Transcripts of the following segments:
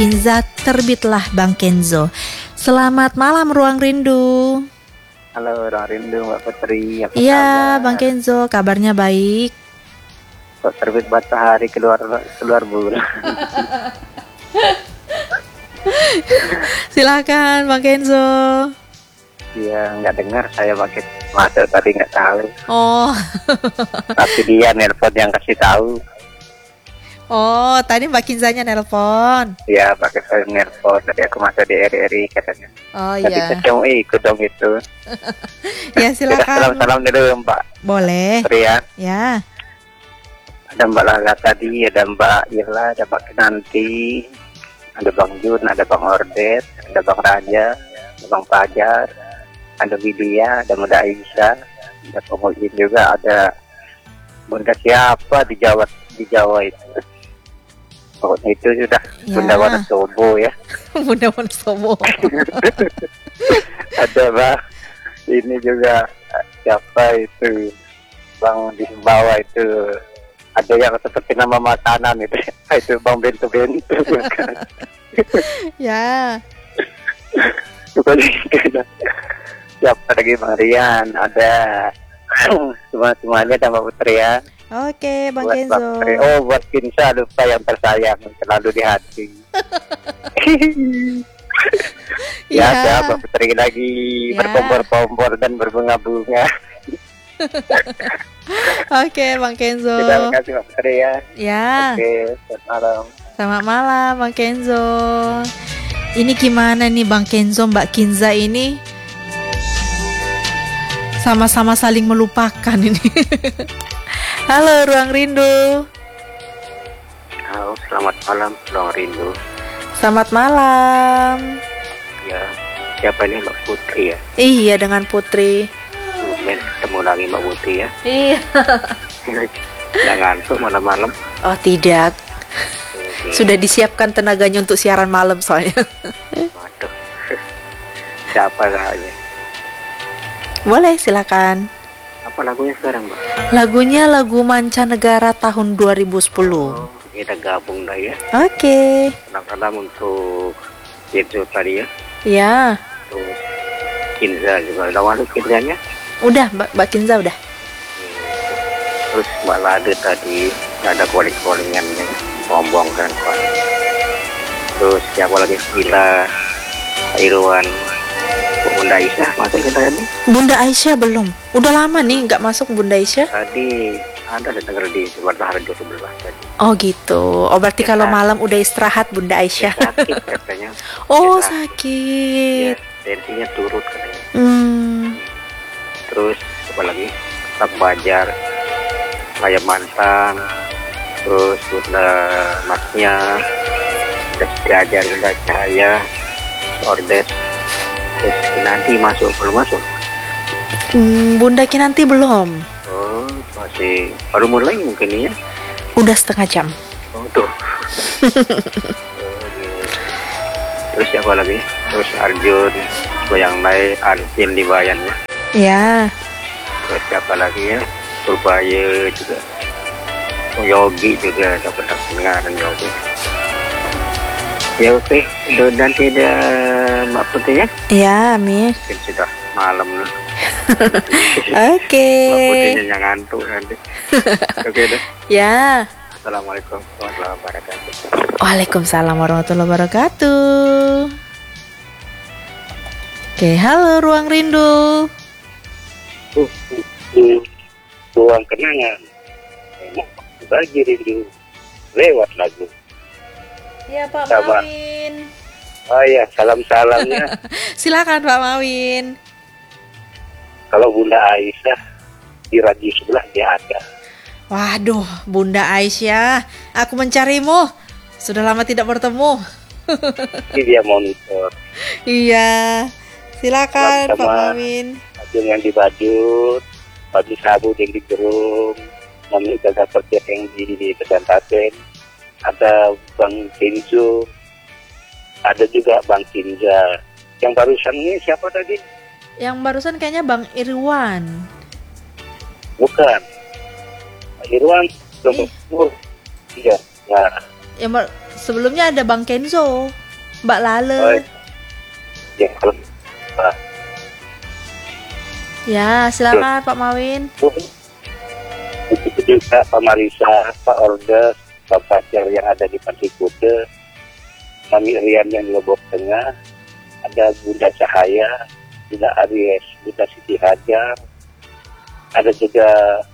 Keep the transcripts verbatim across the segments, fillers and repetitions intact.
Kinza terbitlah Bang Kenzo. Selamat malam Ruang Rindu. Halo Ruang Rindu Mbak Putri. Iya Bang Kenzo, kabarnya baik. Kok terbit matahari keluar keluar bulan. Silakan Bang Kenzo. Iya nggak dengar saya pakai masuk tadi nggak tahu. Oh. Tapi dia nelpon yang kasih tahu. Oh, tadi Mbak Kinzanya nelpon. Iya, pakai saya nelpon. Tadi aku masuk di R R I katanya. Oh Tadi iya. saya mau ikut dong itu. Ya silakan. Salam-salam dulu Mbak. Boleh. Rian. Ya. Ada Mbak Lala tadi, ada Mbak Irla, ada Mbak Kinanti, ada Bang Jun, ada Bang Ordet, ada Bang Raja, ada Bang Fajar, ada Widya, ada Bunda Aisyah, ada Pemujin juga, ada Bunda siapa di Jawa di Jawa itu. Pokoknya itu sudah Ya. Bunda Wonosobo ya. Bunda Wonosobo. Ada Mbak ini juga siapa itu Bang di bawah itu ada yang seperti nama makanan itu itu Bang Bento Bento bukan. Ya. Bukan siapa lagi Bang Rian ada semua semuanya ada Mbak Putri ya. Oke Bang Buat Kenzo. Mbak Putri. Oh buat Kinsa lupa yang tersayang selalu di hati. Ya, Ya. ada Mbak Putri lagi Ya. berkompor-kompor dan berbunga-bunga. Oke Bang Kenzo. Terima kasih Mbak Putri ya. Ya. Oke, selamat malam. Selamat malam Bang Kenzo. Ini gimana nih Bang Kenzo, Mbak Kinza ini sama-sama saling melupakan ini. Halo Ruang Rindu. Halo, selamat malam Ruang Rindu. Selamat malam. Ya, siapa ini Mbak Putri ya? Iya dengan Putri. Mungkin ketemu lagi Mbak Putri ya. Iya. Nggak ngantuk malam-malam. Oh tidak. Oke. Sudah disiapkan tenaganya untuk siaran malam soalnya. Waduh. Siapa kayaknya? Boleh silakan. Apa lagunya sekarang Mbak? Lagunya lagu mancanegara tahun dua ribu sepuluh. Oh, kita gabung dah ya. Oke. Salam-salam untuk Jetso tadi ya. Ya. Terus Kinza juga. Udah masuk Kinzanya? Udah Mbak, Mbak Kinza udah. Terus Mbak Lade tadi ada calling-callingannya bombong kan Pak. Terus siapa lagi kita Irwan Bunda Aisyah masuk kita ini Bunda Aisyah belum. Udah lama nih nggak masuk Bunda Aisyah. tadi ada dengar di Wartaharjo sebelah tadi. Oh gitu. Oh berarti kalau malam udah istirahat Bunda Aisyah. Sakit katanya. Oh Ya, sakit. tensinya turut katanya. Hmm. Terus apa lagi? Tak Bajar, Raya Mantan, terus Bunda Masnya, udah Jajar, udah Cahaya, Ordes. Terus nanti masuk belum masuk? Hmm, Bunda Kinanti belum. Oh masih baru mulai mungkin ya? Udah setengah jam. Oh tuh. Oh, gitu. Terus siapa lagi? Terus Arjun, yang lain Arjun di Bayan ya. Ya. Terus siapa lagi ya? Purbaya juga. Oh, Yogi juga dapat dengaran Yogi. Ya oke, okay. Nanti ada Mbak Putri ya. Ya, amin. Mungkin sudah malam nih. Oke. Mbak Putrinya yang ngantuk nanti. Oke deh. Ya. Assalamualaikum warahmatullahi wabarakatuh. Waalaikumsalam warahmatullahi wabarakatuh. Oke, halo Ruang Rindu. Uh, uh, ruang kenangan. Bagi rindu lewat lagu. Ya Pak Sama. Mawin. Oh iya, salam-salamnya. Silakan Pak Mawin. Kalau Bunda Aisyah di radio sebelah dia ada. Waduh, Bunda Aisyah, aku mencarimu. Sudah lama tidak bertemu. Ini dia monitor. Iya. Silakan Pak Sama-sama. Mawin. Ajung yang di Badut, Babi Sabu yang di Gerung, Mami Gagal Kerja yang di Kedantaten, ada Bang Kenzo, ada juga Bang Kinza. Yang barusan ini siapa tadi? Yang barusan kayaknya Bang Irwan. Bukan. Pak Irwan, belum Ih. berumur. Iya, ya. Yang bar- Sebelumnya ada Bang Kenzo, Mbak Lale. Oh, ya, kalau ah, Ya, silakan Pak Mawin. begitu juga Pak Marisa, Pak Ordes, Pak Fajar yang ada di Pantai Kude, Mami Rian yang di Lombok Tengah, ada Bunda Cahaya, Bunda Aries, Bunda Siti Hajar, ada juga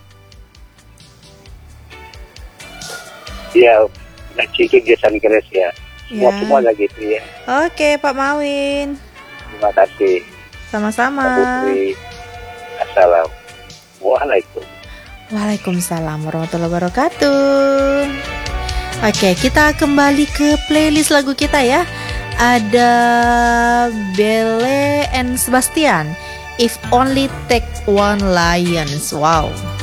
ya Bunda Ciki di San Gres ya. Semua Ya. semua lagi itu ya. Oke, Pak Mawin. Terima kasih. Sama-sama. Pak Putri. Assalamualaikum. Waalaikumsalam warahmatullahi wabarakatuh. Oke, kita kembali ke playlist lagu kita ya. Ada Belle and Sebastian, If Only Take One Lions. Wow.